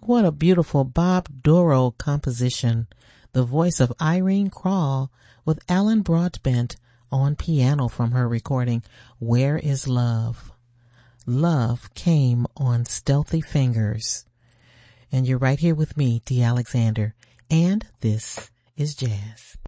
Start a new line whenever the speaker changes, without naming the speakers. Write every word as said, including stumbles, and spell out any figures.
What a beautiful Bob Dorough composition. The voice of Irene Krall with Alan Broadbent on piano from her recording, Where is Love? Love Came on Stealthy Fingers. And you're right here with me, Dee Alexander, and this is Jazz.